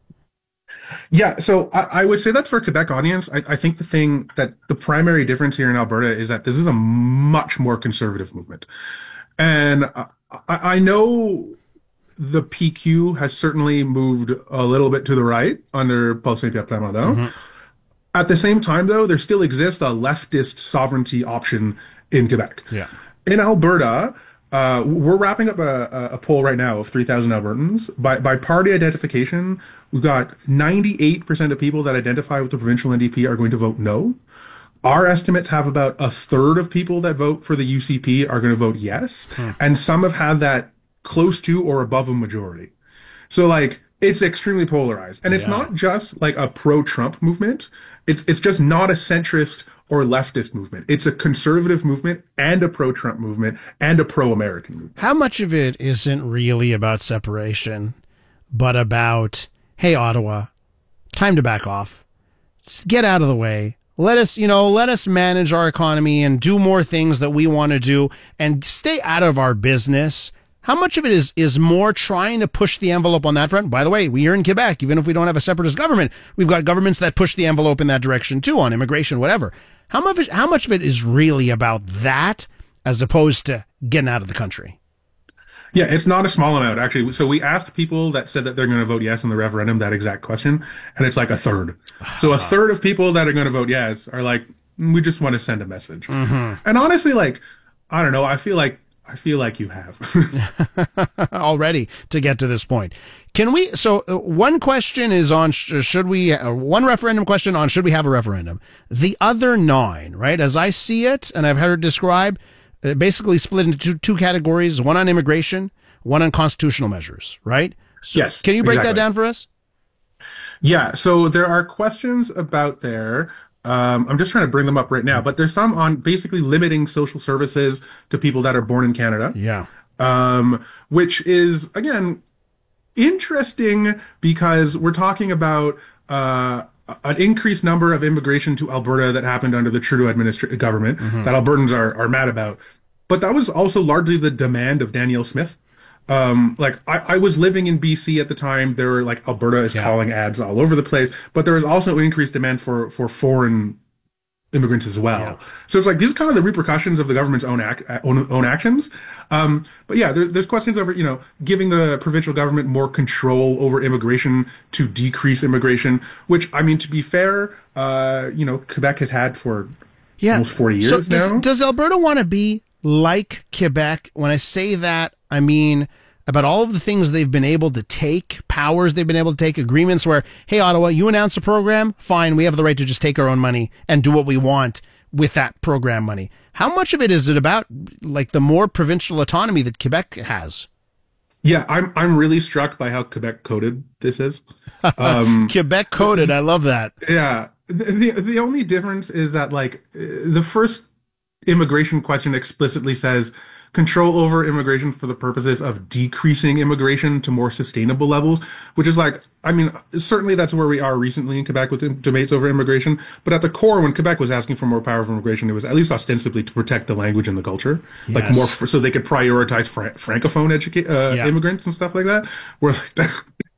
Yeah, so I, I would say that for a Quebec audience, I, I think the thing that the primary difference here in Alberta is that this is a much more conservative movement. And I, I know the P Q has certainly moved a little bit to the right under Paul Saint-Pierre Plamondon. Mm-hmm. At the same time, though, there still exists a leftist sovereignty option in Quebec. Yeah. In Alberta, uh, we're wrapping up a, a poll right now of three thousand Albertans. By, by party identification, we've got ninety-eight percent of people that identify with the provincial N D P are going to vote no. Our estimates have about a third of people that vote for the U C P are going to vote yes. Hmm. And some have had that close to or above a majority. So, like, it's extremely polarized. And it's yeah. not just like a pro-Trump movement. It's it's just not a centrist or leftist movement. It's a conservative movement and a pro-Trump movement and a pro-American movement. How much of it isn't really about separation, but about, hey, Ottawa, time to back off. Just get out of the way. Let us, you know, let us manage our economy and do more things that we want to do and stay out of our business. How much of it is, is more trying to push the envelope on that front? By the way, we are in Quebec. Even if we don't have a separatist government, we've got governments that push the envelope in that direction too, on immigration, whatever. How much, how much of it is really about that as opposed to getting out of the country? Yeah, it's not a small amount, actually. So we asked people that said that they're going to vote yes in the referendum that exact question, and it's like a third. So a third of people that are going to vote yes are like, we just want to send a message. Mm-hmm. And honestly, like, I don't know, I feel like I feel like you have already to get to this point. Can we? So uh, one question is on sh- should we? Uh, one referendum question on should we have a referendum? The other nine, right? As I see it, and I've heard it described, uh, basically split into two, two categories: one on immigration, one on constitutional measures. Right? So yes. Can you break exactly. that down for us? Yeah. So there are questions about there. Um, I'm just trying to bring them up right now, but there's some on basically limiting social services to people that are born in Canada. Yeah. Um, which is, again, interesting because we're talking about, uh, an increased number of immigration to Alberta that happened under the Trudeau administra- government mm-hmm. that Albertans are, are mad about. But that was also largely the demand of Danielle Smith. Um, like I, I was living in B C at the time. There were like Alberta is yeah. calling ads all over the place, but there was also an increased demand for, for foreign immigrants as well. Yeah. So it's like, these are kind of the repercussions of the government's own ac- own, own actions. Um, but yeah, there, there's questions over, you know, giving the provincial government more control over immigration to decrease immigration, which, I mean, to be fair, uh, you know, Quebec has had for yeah. almost forty years so does, now. Does Alberta want to be like Quebec? When I say that, I mean about all of the things they've been able to take, powers they've been able to take, agreements where, hey, Ottawa, you announce a program, fine, we have the right to just take our own money and do what we want with that program money. How much of it is it about, like, the more provincial autonomy that Quebec has? Yeah, I'm I'm really struck by how Quebec coded this is. Um, Quebec coded, I love that. Yeah. The, the the only difference is that, like, the first immigration question explicitly says control over immigration for the purposes of decreasing immigration to more sustainable levels, which is like, I mean, certainly that's where we are recently in Quebec with debates over immigration. But at the core, when Quebec was asking for more power for immigration, it was at least ostensibly to protect the language and the culture, yes. like more for, so they could prioritize fra- francophone educa- uh, yeah. immigrants and stuff like that. Where like that,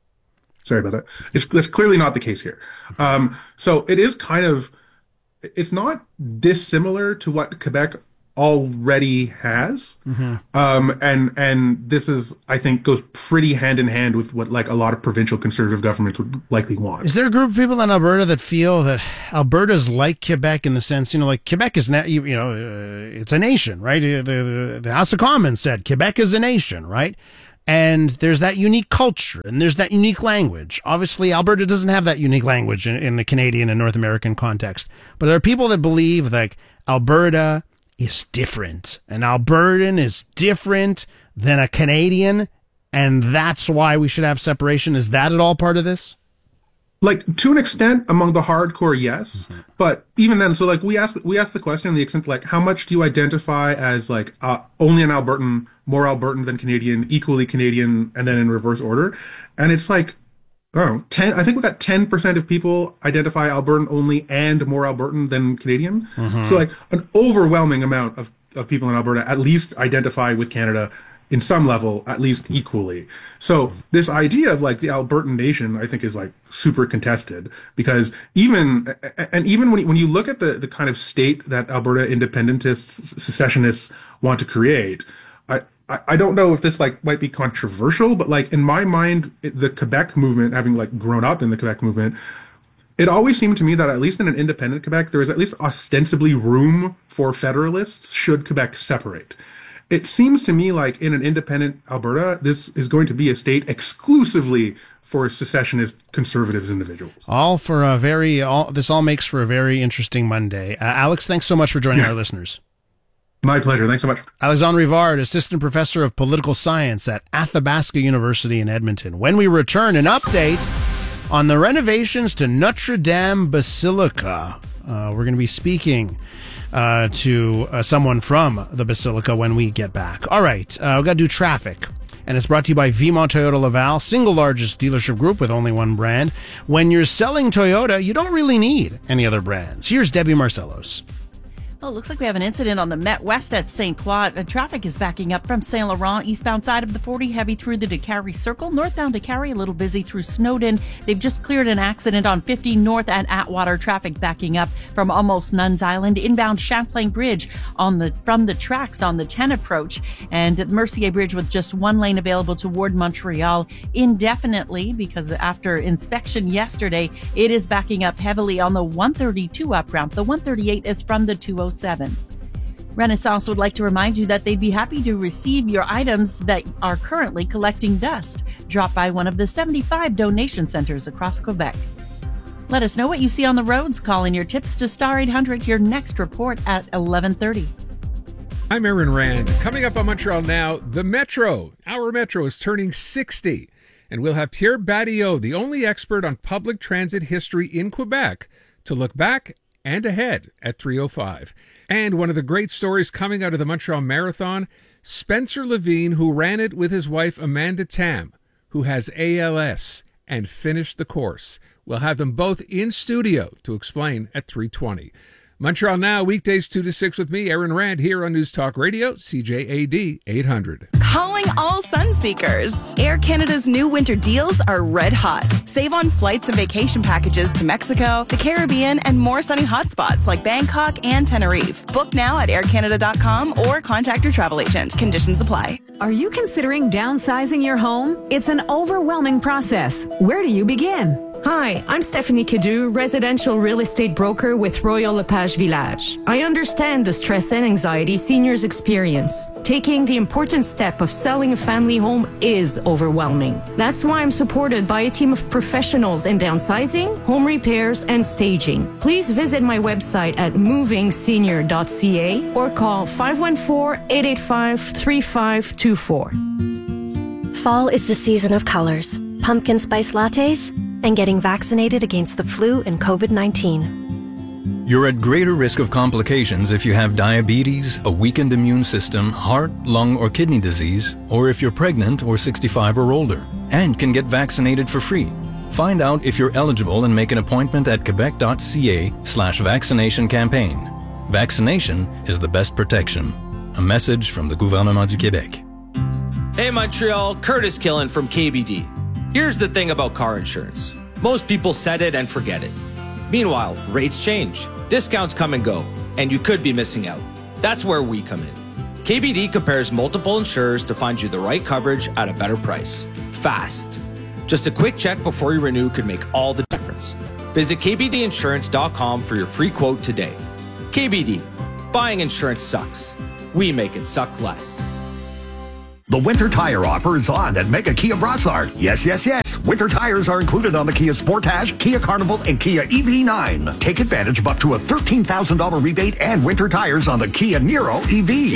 sorry about that. It's that's clearly not the case here. Um, so it is kind of, it's not dissimilar to what Quebec already has. Mm-hmm. Um, and, and this is, I think, goes pretty hand in hand with what like a lot of provincial conservative governments would likely want. Is there a group of people in Alberta that feel that Alberta's like Quebec in the sense, you know, like Quebec is, na- you, you know, uh, it's a nation, right? The, the, the House of Commons said Quebec is a nation, right? And there's that unique culture and there's that unique language. Obviously, Alberta doesn't have that unique language in, in the Canadian and North American context. But there are people that believe like Alberta is different. An Albertan is different than a Canadian, and that's why we should have separation. Is that at all part of this? Like, to an extent, among the hardcore, yes. Mm-hmm. But even then, so like we asked, we asked the question, the extent like, how much do you identify as like uh, only an Albertan, more Albertan than Canadian, equally Canadian, and then in reverse order? And it's like, oh, ten. I think we got ten percent of people identify Albertan only and more Albertan than Canadian. Mm-hmm. So like an overwhelming amount of, of people in Alberta at least identify with Canada in some level, at least equally. So this idea of like the Albertan nation, I think is like super contested because even, and even when you, when you look at the, the kind of state that Alberta independentists, secessionists want to create, I, I don't know if this like might be controversial, but like in my mind, it, the Quebec movement, having like grown up in the Quebec movement, it always seemed to me that at least in an independent Quebec, there is at least ostensibly room for federalists should Quebec separate. It seems to me like in an independent Alberta, this is going to be a state exclusively for secessionist conservatives individuals. All for a very, all, this all makes for a very interesting Monday. Uh, Alex, thanks so much for joining our listeners. My pleasure. Thanks so much. Alexandre Rivard, Assistant Professor of Political Science at Athabasca University in Edmonton. When we return, an update on the renovations to Notre Dame Basilica. Uh, we're going to be speaking uh, to uh, someone from the Basilica when we get back. All right, uh, we've got to do traffic. And it's brought to you by Vimont Toyota Laval, single largest dealership group with only one brand. When you're selling Toyota, you don't really need any other brands. Here's Debbie Marcellos. Well, it looks like we have an incident on the Met West at Saint Croix. Uh, traffic is backing up from Saint Laurent, eastbound side of the forty, heavy through the DeCarry Circle. Northbound DeCarry, a little busy through Snowden. They've just cleared an accident on fifty north at Atwater. Traffic backing up from almost Nuns Island. Inbound Champlain Bridge on the from the tracks on the ten approach. And the Mercier Bridge with just one lane available toward Montreal indefinitely because after inspection yesterday, it is backing up heavily on the one thirty-two up ramp. The one thirty-eight is from the two oh seven. Renaissance would like to remind you that they'd be happy to receive your items that are currently collecting dust. Drop by one of the seventy-five donation centers across Quebec. Let us know what you see on the roads. Call in your tips to Star eight hundred. Your next report at eleven thirty. I'm Aaron Rand. Coming up on Montreal Now, the Metro. Our Metro is turning sixty. And we'll have Pierre Badillot, the only expert on public transit history in Quebec, to look back and ahead at three oh five. And one of the great stories coming out of the Montreal Marathon, Spencer Levine, who ran it with his wife Amanda Tam, who has A L S and finished the course. We'll have them both in studio to explain at three twenty. Montreal Now, weekdays two to six with me, Aaron Rand, here on News Talk Radio, C J A D eight hundred. Calling all sun seekers. Air Canada's new winter deals are red hot. Save on flights and vacation packages to Mexico, the Caribbean, and more sunny hotspots like Bangkok and Tenerife. Book now at air canada dot com or contact your travel agent. Conditions apply. Are you considering downsizing your home? It's an overwhelming process. Where do you begin? Hi, I'm Stephanie Cadu, residential real estate broker with Royal LePage Village. I understand the stress and anxiety seniors experience. Taking the important step of selling a family home is overwhelming. That's why I'm supported by a team of professionals in downsizing, home repairs, and staging. Please visit my website at moving senior dot c a or call five one four, eight eight five, three five two four. Fall is the season of colors, pumpkin spice lattes, and getting vaccinated against the flu and covid nineteen. You're at greater risk of complications if you have diabetes, a weakened immune system, heart, lung, or kidney disease, or if you're pregnant or sixty-five or older, and can get vaccinated for free. Find out if you're eligible and make an appointment at quebec.ca slash vaccination campaign. Vaccination is the best protection. A message from the Gouvernement du Québec. Hey Montreal, Curtis Killen from K B D. Here's the thing about car insurance. Most people set it and forget it. Meanwhile, rates change, discounts come and go, and you could be missing out. That's where we come in. K B D compares multiple insurers to find you the right coverage at a better price. Fast. Just a quick check before you renew could make all the difference. Visit k b d insurance dot com for your free quote today. K B D. Buying insurance sucks. We make it suck less. The winter tire offer is on at Mega Kia Brossard. Yes, yes, yes. Winter tires are included on the Kia Sportage, Kia Carnival, and Kia E V nine. Take advantage of up to a thirteen thousand dollars rebate and winter tires on the Kia Niro E V.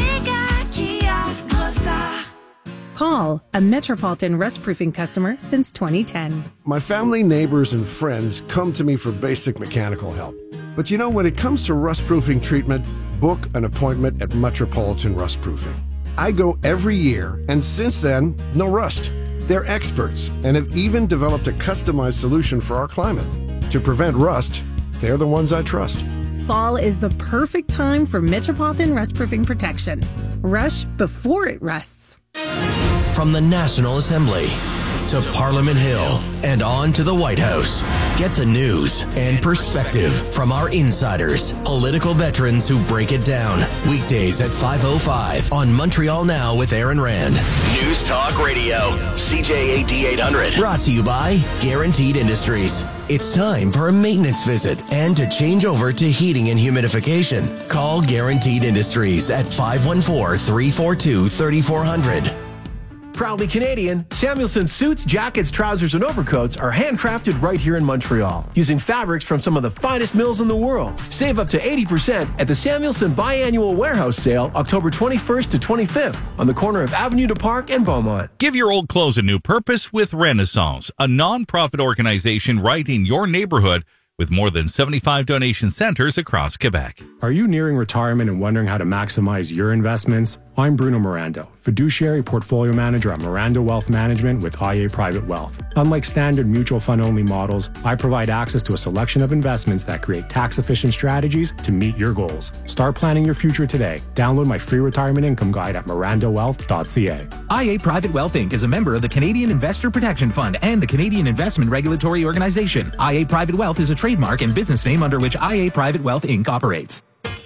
Paul, a Metropolitan rust-proofing customer since twenty ten. My family, neighbors, and friends come to me for basic mechanical help. But you know, when it comes to rust-proofing treatment, book an appointment at Metropolitan Rust-Proofing. I go every year, and since then, no rust. They're experts and have even developed a customized solution for our climate. To prevent rust, they're the ones I trust. Fall is the perfect time for Metropolitan rust-proofing protection. Rush before it rusts. From the National Assembly to Parliament Hill and on to the White House. Get the news and perspective from our insiders, political veterans who break it down. Weekdays at five oh five on Montreal Now with Aaron Rand. News Talk Radio, C J A D eight hundred. Brought to you by Guaranteed Industries. It's time for a maintenance visit and to change over to heating and humidification. Call Guaranteed Industries at five one four, three four two, three four zero zero. Proudly Canadian, Samuelson suits, jackets, trousers, and overcoats are handcrafted right here in Montreal, using fabrics from some of the finest mills in the world. Save up to eighty percent at the Samuelson Biannual Warehouse Sale, October twenty-first to twenty-fifth, on the corner of Avenue du Parc and Beaumont. Give your old clothes a new purpose with Renaissance, a non-profit organization right in your neighborhood with more than seventy-five donation centers across Quebec. Are you nearing retirement and wondering how to maximize your investments? I'm Bruno Miranda, fiduciary portfolio manager at Miranda Wealth Management with I A Private Wealth. Unlike standard mutual fund only models, I provide access to a selection of investments that create tax-efficient strategies to meet your goals. Start planning your future today. Download my free retirement income guide at miranda wealth dot c a. I A Private Wealth Incorporated is a member of the Canadian Investor Protection Fund and the Canadian Investment Regulatory Organization. I A Private Wealth is a trademark and business name under which I A Private Wealth Incorporated operates.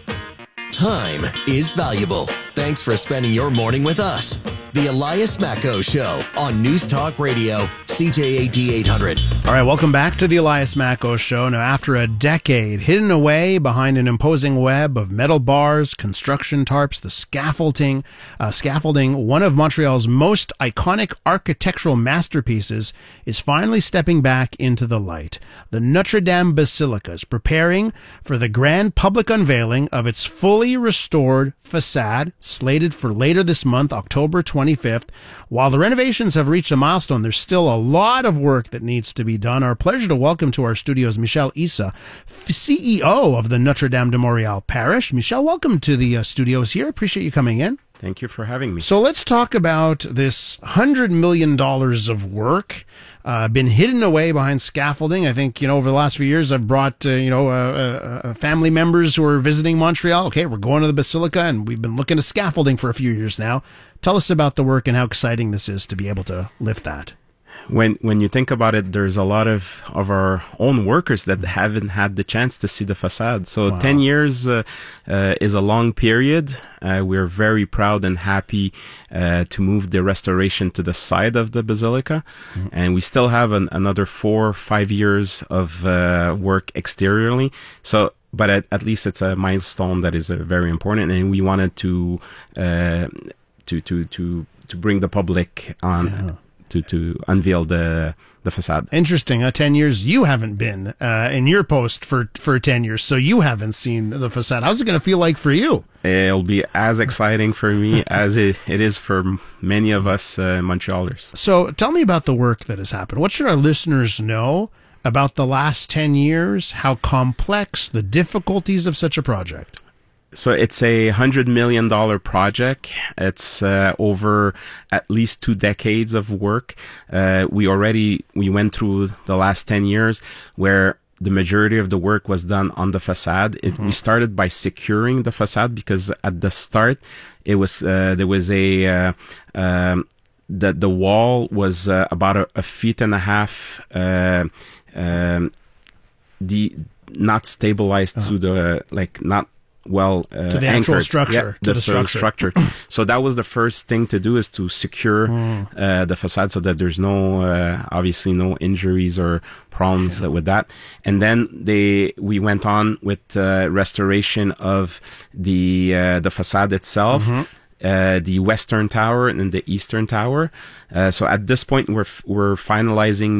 Time is valuable. Thanks for spending your morning with us. The Elias Macko Show on News Talk Radio, C J A D eight hundred. All right, welcome back to the Elias Macko Show. Now, after a decade hidden away behind an imposing web of metal bars, construction tarps, the scaffolding, uh, scaffolding, one of Montreal's most iconic architectural masterpieces is finally stepping back into the light. The Notre Dame Basilica is preparing for the grand public unveiling of its fully restored facade, slated for later this month, October twenty-fifth. While the renovations have reached a milestone, there's still a lot of work that needs to be done. Our pleasure to welcome to our studios Michel Issa, C E O of the Notre Dame de Montréal Parish. Michel, welcome to the uh, studios here. Appreciate you coming in. Thank you for having me. So let's talk about this one hundred million dollars of work, uh, been hidden away behind scaffolding. I think, you know, over the last few years, I've brought, uh, you know, uh, uh, family members who are visiting Montreal. Okay, we're going to the Basilica, and we've been looking at scaffolding for a few years now. Tell us about the work and how exciting this is to be able to lift that. When when you think about it, there's a lot of, of our own workers that haven't had the chance to see the facade. So wow. ten years uh, uh, is a long period. Uh, we're very proud and happy uh, to move the restoration to the side of the Basilica. Mm-hmm. And we still have an, another four or five years of uh, work exteriorly. So but at, at least it's a milestone that is uh, very important. And we wanted to uh, to, to, to, to bring the public on. Yeah. To, to unveil the the facade. Interesting. Uh, ten years. You haven't been uh, in your post for, for ten years, so you haven't seen the facade. How's it going to feel like for you? It'll be as exciting for me as it, it is for many of us uh, Montrealers. So tell me about the work that has happened. What should our listeners know about the last ten years, how complex, the difficulties of such a project? So it's a one hundred million dollars project. It's uh, over at least two decades of work. Uh, we already, we went through the last ten years where the majority of the work was done on the facade. It, mm-hmm. We started by securing the facade because at the start, it was, uh, there was a, uh, um, the, the wall was uh, about a, a feet and a half, uh, um, the, not stabilized uh-huh. to the, like, not, well uh, to the anchored. actual structure, yeah, to the, the structure. structure. So that was the first thing to do, is to secure mm. uh, the facade so that there's no, uh, obviously no injuries or problems yeah. with that. And then they, we went on with uh, restoration of the uh, the facade itself. Mm-hmm. Uh, the western tower and the eastern tower. Uh, so at this point, we're we're finalizing